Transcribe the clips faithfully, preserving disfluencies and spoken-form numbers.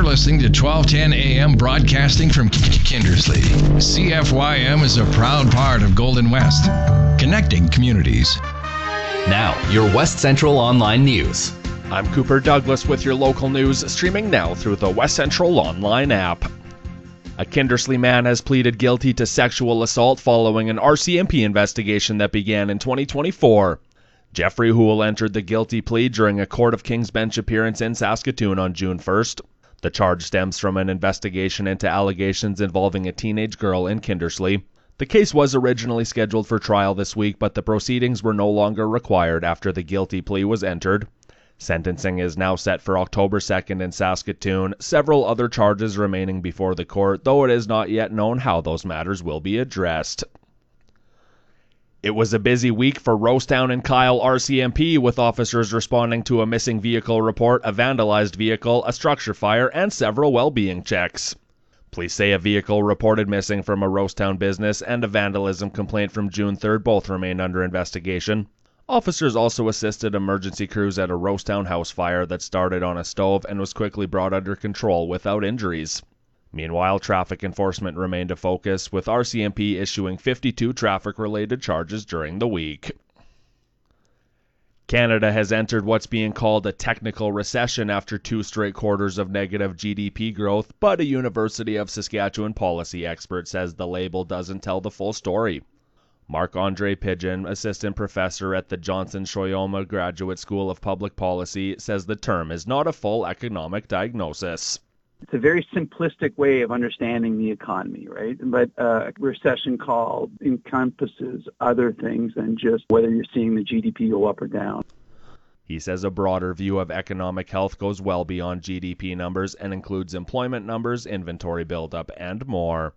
listening to twelve ten A M broadcasting from Kindersley. C F Y M is a proud part of Golden West, connecting communities. Now, your West Central Online News. I'm Cooper Douglas with your local news, streaming now through the West Central Online app. A Kindersley man has pleaded guilty to sexual assault following an R C M P investigation that began in twenty twenty-four. Jeffrey Houle entered the guilty plea during a Court of King's Bench appearance in Saskatoon on June first. The charge stems from an investigation into allegations involving a teenage girl in Kindersley. The case was originally scheduled for trial this week, but the proceedings were no longer required after the guilty plea was entered. Sentencing is now set for October second in Saskatoon, several other charges remaining before the court, though it is not yet known how those matters will be addressed. It was a busy week for Rosetown and Kyle R C M P, with officers responding to a missing vehicle report, a vandalized vehicle, a structure fire, and several well-being checks. Police say a vehicle reported missing from a Rosetown business and a vandalism complaint from June third both remain under investigation. Officers also assisted emergency crews at a Rosetown house fire that started on a stove and was quickly brought under control without injuries. Meanwhile, traffic enforcement remained a focus, with R C M P issuing fifty-two traffic-related charges during the week. Canada has entered what's being called a technical recession after two straight quarters of negative G D P growth, but a University of Saskatchewan policy expert says the label doesn't tell the full story. Marc-Andre Pigeon, assistant professor at the Johnson Shoyoma Graduate School of Public Policy, says the term is not a full economic diagnosis. It's a very simplistic way of understanding the economy, right? But uh, a recession call encompasses other things than just whether you're seeing the G D P go up or down. He says a broader view of economic health goes well beyond G D P numbers and includes employment numbers, inventory buildup, and more.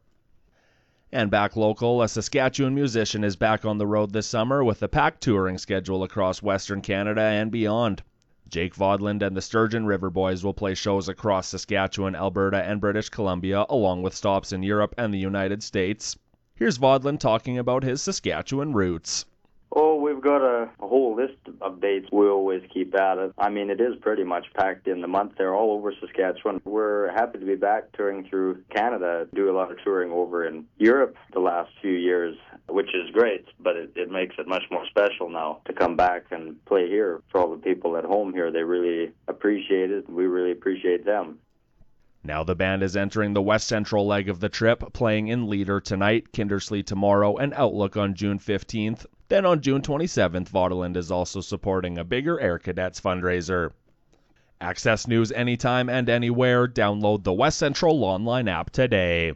And back local, a Saskatchewan musician is back on the road this summer with a packed touring schedule across Western Canada and beyond. Jake Vodland and the Sturgeon River Boys will play shows across Saskatchewan, Alberta, and British Columbia, along with stops in Europe and the United States. Here's Vodland talking about his Saskatchewan roots. Oh, we've got a, a whole list of dates we always keep at it. I mean, it is pretty much packed in the month. They're all over Saskatchewan. We're happy to be back touring through Canada, do a lot of touring over in Europe the last few years, which is great, but it, it makes it much more special now to come back and play here. For all the people at home here, they really appreciate it, and we really appreciate them. Now the band is entering the West Central leg of the trip, playing in Leader tonight, Kindersley tomorrow, and Outlook on June fifteenth. Then on June twenty-seventh, Vaudeland is also supporting a bigger Air Cadets fundraiser. Access news anytime and anywhere. Download the West Central Online app today.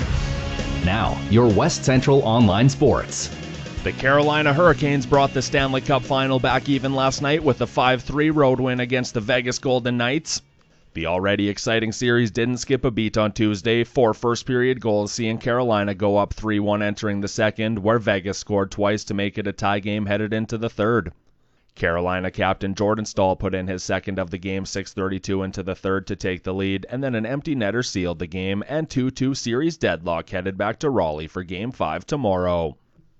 Now, your West Central Online Sports. The Carolina Hurricanes brought the Stanley Cup final back even last night with a five three road win against the Vegas Golden Knights. The already exciting series didn't skip a beat on Tuesday. Four first-period goals seeing Carolina go up three one entering the second, where Vegas scored twice to make it a tie game headed into the third. Carolina captain Jordan Staal put in his second of the game six thirty-two into the third to take the lead, and then an empty netter sealed the game, and two two series deadlock headed back to Raleigh for Game five tomorrow.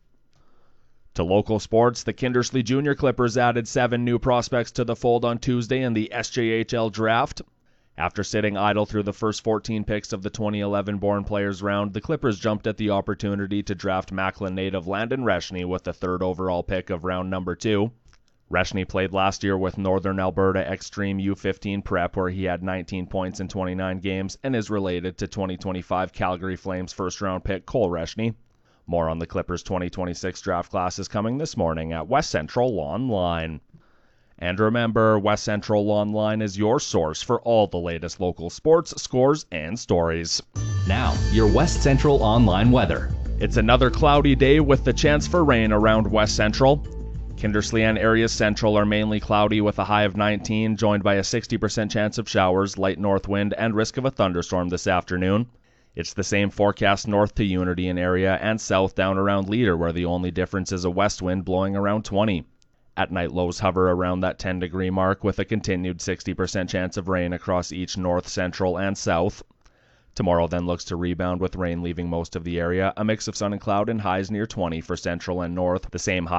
To local sports, the Kindersley Junior Clippers added seven new prospects to the fold on Tuesday in the S J H L draft. After sitting idle through the first fourteen picks of the twenty eleven Born Players round, the Clippers jumped at the opportunity to draft Macklin native Landon Reshney with the third overall pick of round number two. Reshney played last year with Northern Alberta Extreme U fifteen Prep, where he had nineteen points in twenty-nine games, and is related to twenty twenty-five Calgary Flames first-round pick Cole Reshney. More on the Clippers' twenty twenty-six draft class is coming this morning at West Central Online. And remember, West Central Online is your source for all the latest local sports, scores, and stories. Now, your West Central Online weather. It's another cloudy day with the chance for rain around West Central. Kindersley and areas central are mainly cloudy with a high of nineteen, joined by a sixty percent chance of showers, light north wind, and risk of a thunderstorm this afternoon. It's the same forecast north to Unity and area and south down around Leader, where the only difference is a west wind blowing around twenty. At night, lows hover around that ten degree mark with a continued sixty percent chance of rain across each north, central, and south. Tomorrow then looks to rebound with rain leaving most of the area. A mix of sun and cloud and highs near twenty for central and north. The same high